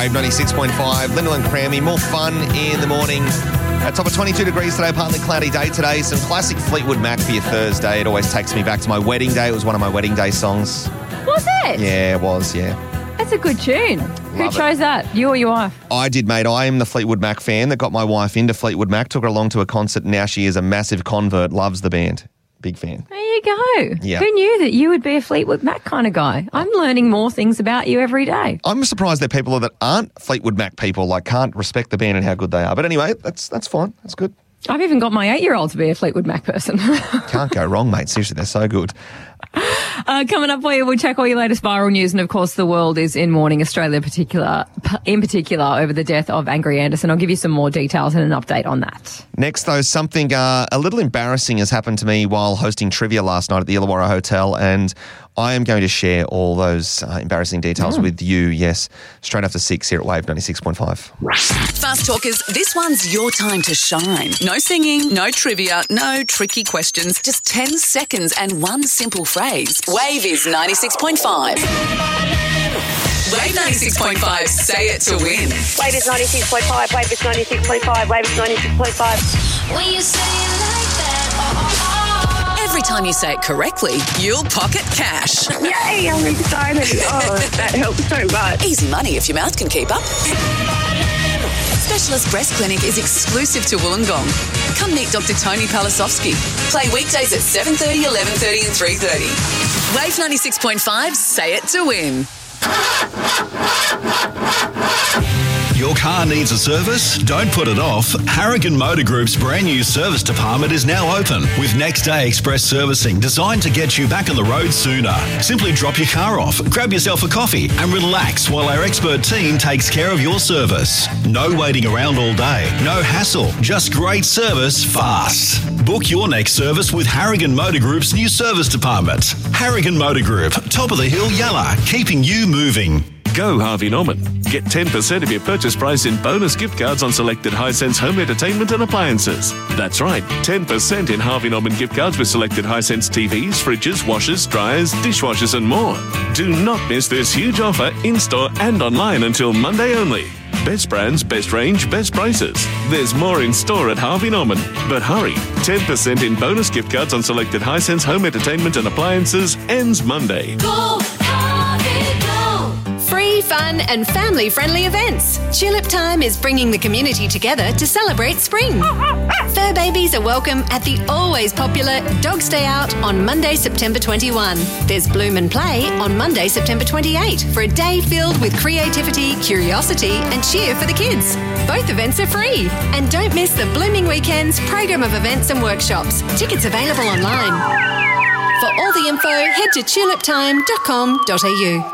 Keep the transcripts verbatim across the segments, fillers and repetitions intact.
Wave ninety-six point five, Lyndall and Crammy. More fun in the morning. At top of twenty-two degrees today, partly cloudy day today. Some classic Fleetwood Mac for your Thursday. It always takes me back to my wedding day. It was one of my wedding day songs. Was it? Yeah, it was, yeah. That's a good tune. Who Love chose it. that? You or your wife? I did, mate. I am the Fleetwood Mac fan that got my wife into Fleetwood Mac, took her along to a concert, and now she is a massive convert, loves the band. Big fan. There you go. Yeah. Who knew that you would be a Fleetwood Mac kind of guy? I'm learning more things about you every day. I'm surprised there are people that aren't Fleetwood Mac people, like can't respect the band and how good they are. But anyway, that's that's fine. That's good. I've even got my eight-year-old to be a Fleetwood Mac person. Can't go wrong, mate. Seriously, they're so good. Uh, coming up for you, we'll check all your latest viral news, and of course, the world is in mourning, Australia particular, in particular, over the death of Angry Anderson. I'll give you some more details and an update on that. Next, though, something uh, a little embarrassing has happened to me while hosting trivia last night at the Illawarra Hotel, and I am going to share all those uh, embarrassing details Mm. with you, yes, straight after six here at Wave ninety-six point five. Fast Talkers, this one's your time to shine. No singing, no trivia, no tricky questions, just ten seconds and one simple phrase. Wave is ninety-six point five. Wave ninety-six point five, say it to win. Wave is ninety-six point five, Wave is ninety-six point five, Wave is ninety-six point five. When you say it like that, oh, oh, oh. Every time you say it correctly, you'll pocket cash. Yay, I'm excited. Oh, that helps so much. Easy money if your mouth can keep up. Specialist Breast Clinic is exclusive to Wollongong. Come meet Doctor Tony Palasovsky. Play weekdays at seven thirty, eleven thirty and three thirty. Wave ninety-six point five, say it to win. Your car needs a service? Don't put it off. Harrigan Motor Group's brand new service department is now open with next day express servicing designed to get you back on the road sooner. Simply drop your car off, grab yourself a coffee and relax while our expert team takes care of your service. No waiting around all day, no hassle, just great service fast. Book your next service with Harrigan Motor Group's new service department. Harrigan Motor Group, top of the hill, Yalla, keeping you moving. Go Harvey Norman. Get ten percent of your purchase price in bonus gift cards on selected Hisense home entertainment and appliances. That's right, ten percent in Harvey Norman gift cards with selected Hisense T Vs, fridges, washers, dryers, dishwashers and more. Do not miss this huge offer in-store and online until Monday only. Best brands, best range, best prices. There's more in store at Harvey Norman. But hurry, ten percent in bonus gift cards on selected Hisense home entertainment and appliances ends Monday. Go, Harvey, go. Free, fun and family-friendly events. Tulip Time is bringing the community together to celebrate spring. Fur babies are welcome at the always popular Dogs Day Out on Monday, September twenty-first. There's Bloom and Play on Monday, September twenty-eighth for a day filled with creativity, curiosity and cheer for the kids. Both events are free. And don't miss the Blooming Weekends program of events and workshops. Tickets available online. For all the info, head to tulip time dot com dot a u.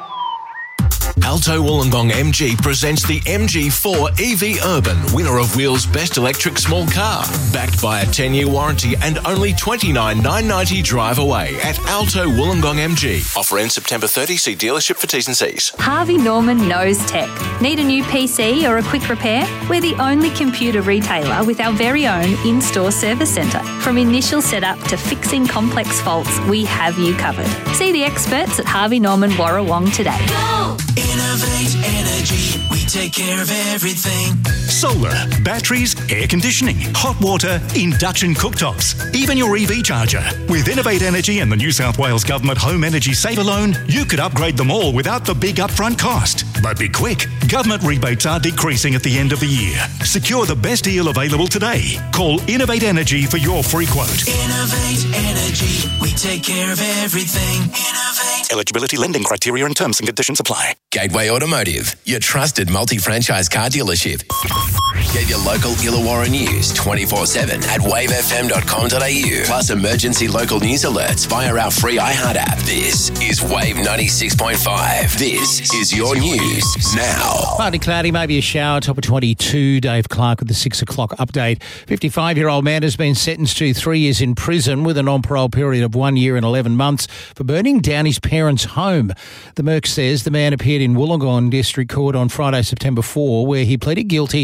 Alto Wollongong M G presents the M G four E V Urban, winner of Wheel's Best Electric Small Car. Backed by a ten-year warranty and only twenty-nine thousand nine hundred ninety drive away at Alto Wollongong M G. Offer ends September thirtieth. See dealership for T's and C's. Harvey Norman knows tech. Need a new P C or a quick repair? We're the only computer retailer with our very own in-store service centre. From initial setup to fixing complex faults, we have you covered. See the experts at Harvey Norman Warrawong today. Go. Innovate Energy, we take care of everything. Solar, batteries, air conditioning, hot water, induction cooktops, even your E V charger. With Innovate Energy and the New South Wales Government Home Energy Saver Loan, you could upgrade them all without the big upfront cost. But be quick, government rebates are decreasing at the end of the year. Secure the best deal available today. Call Innovate Energy for your free quote. Innovate Energy, we take care of everything. Innovate. Eligibility, lending criteria and terms and conditions apply. Gateway Automotive, your trusted multi-franchise car dealership. Get your local Illawarra news twenty-four seven at wave f m dot com dot a u. Plus emergency local news alerts via our free iHeart app. This is Wave ninety-six point five. This is your news now. Partly cloudy, maybe a shower, top of twenty-two. Dave Clark with the six o'clock update. fifty-five-year-old man has been sentenced to three years in prison with a non-parole period of one year and eleven months for burning down his parents' home. The Merc says the man appeared in Wollongong District Court on Friday, September fourth, where he pleaded guilty to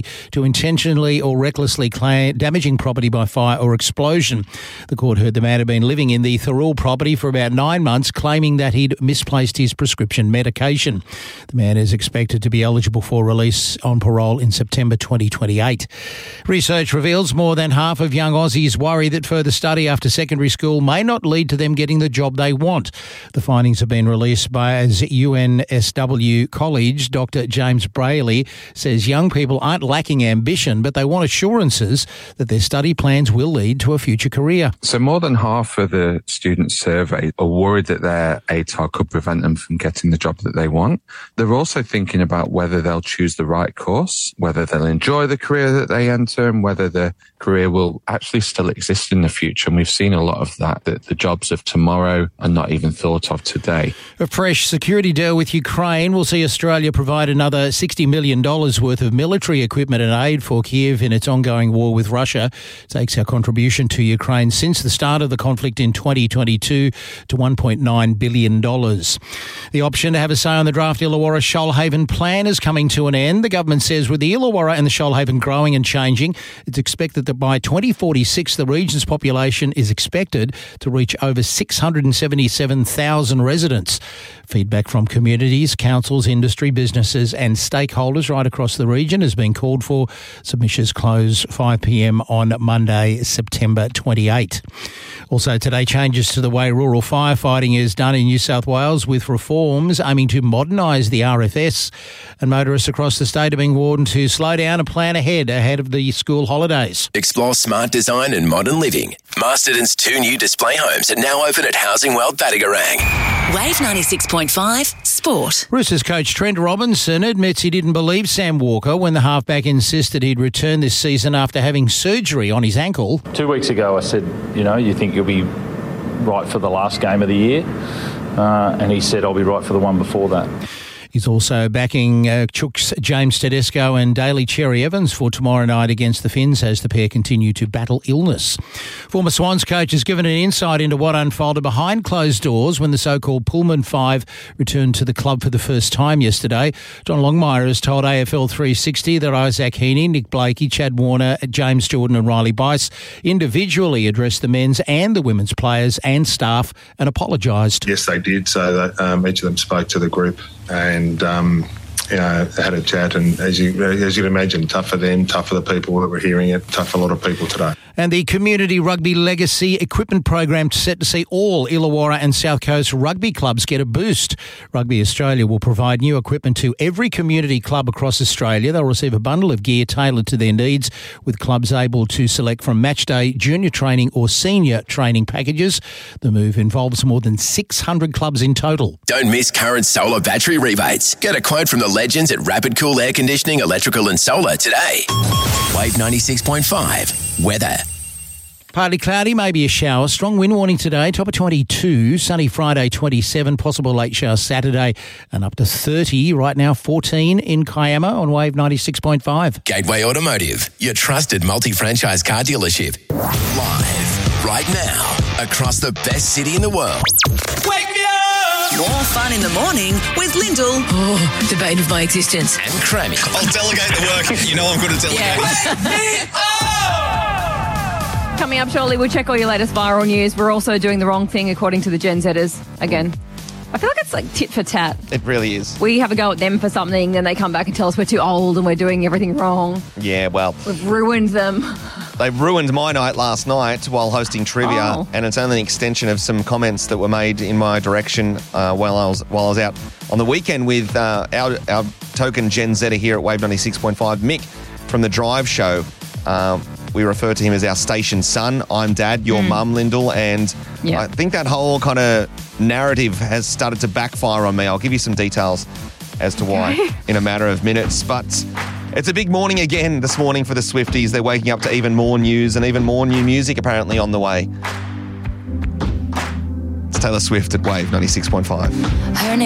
to intentionally or recklessly cla- damaging property by fire or explosion. The court heard the man had been living in the Thirroul property for about nine months, claiming that he'd misplaced his prescription medication. The man is expected to be eligible for release on parole in September twenty twenty-eight. Research reveals more than half of young Aussies worry that further study after secondary school may not lead to them getting the job they want. The findings have been released by U N S W College. Doctor James Brayley says young people aren't lacking ambition, but they want assurances that their study plans will lead to a future career. So more than half of the students surveyed are worried that their A T A R could prevent them from getting the job that they want. They're also thinking about whether they'll choose the right course, whether they'll enjoy the career that they enter, and whether the career will actually still exist in the future. And we've seen a lot of that, that the jobs of tomorrow are not even thought of today. A fresh security deal with Ukraine will see Australia provide another sixty million dollars worth of military equipment and aid for Kiev in its ongoing war with Russia. It takes our contribution to Ukraine since the start of the conflict in twenty twenty-two to one point nine billion dollars. The option to have a say on the draft Illawarra Shoalhaven plan is coming to an end. The government says with the Illawarra and the Shoalhaven growing and changing, it's expected that by twenty forty-six the region's population is expected to reach over six hundred seventy-seven thousand residents. Feedback from communities, councils, industry, businesses and stakeholders right across the region has been called for. Submissions close five p.m. on Monday, September twenty-eighth. Also today, changes to the way rural firefighting is done in New South Wales with reforms aiming to modernise the R F S. And motorists across the state are being warned to slow down and plan ahead ahead of the school holidays. Explore smart design and modern living. Masterton's two new display homes are now open at Housing World Battigarang. Wave ninety-six point five Sport. Roosters coach Trent Robinson admits he didn't believe Sam Walker when the halfback insisted he'd return this season after having surgery on his ankle. Two weeks ago I said, you know, you think you'll be right for the last game of the year? Uh, and he said, I'll be right for the one before that. He's also backing uh, Chooks James Tedesco and Daly Cherry Evans for tomorrow night against the Finns as the pair continue to battle illness. Former Swans coach has given an insight into what unfolded behind closed doors when the so-called Pullman Five returned to the club for the first time yesterday. John Longmire has told A F L three sixty that Isaac Heaney, Nick Blakey, Chad Warner, James Jordan and Riley Bice individually addressed the men's and the women's players and staff and apologised. Yes, they did. So that um, each of them spoke to the group and um, you know, had a chat. And as you as you'd imagine, tough for them, tough for the people that were hearing it, tough for a lot of people today. And the Community Rugby Legacy Equipment Program set to see all Illawarra and South Coast rugby clubs get a boost. Rugby Australia will provide new equipment to every community club across Australia. They'll receive a bundle of gear tailored to their needs, with clubs able to select from match day, junior training or senior training packages. The move involves more than six hundred clubs in total. Don't miss current solar battery rebates. Get a quote from the legends at Rapid Cool Air Conditioning, Electrical and Solar today. Wave ninety-six point five. Weather. Partly cloudy, maybe a shower. Strong wind warning today, top of twenty-two. Sunny Friday, twenty-seven. Possible late shower Saturday and up to thirty. Right now, fourteen in Kiama on Wave ninety-six point five. Gateway Automotive, your trusted multi-franchise car dealership. Live right now across the best city in the world. Wake me up! More fun in the morning with Lyndall. Oh, the bane of my existence. And Crammy. I'll delegate the work. You know I'm good at delegating. Yeah. Coming up shortly, we'll check all your latest viral news. We're also doing the wrong thing according to the Gen Zers again. I feel like it's like tit for tat. It really is. We have a go at them for something, then they come back and tell us we're too old and we're doing everything wrong. Yeah, well. We've ruined them. They ruined my night last night while hosting trivia, Oh. and it's only an extension of some comments that were made in my direction uh, while I was while I was out on the weekend with uh, our, our token Gen Zer here at Wave ninety-six point five, Mick from The Drive Show. Um, we refer to him as our station son. I'm Dad, your Mm. mum, Lyndall, and Yeah. I think that whole kind of narrative has started to backfire on me. I'll give you some details as to why Okay. in a matter of minutes, but it's a big morning again this morning for the Swifties. They're waking up to even more news and even more new music apparently on the way. It's Taylor Swift at Wave ninety-six point five. Her name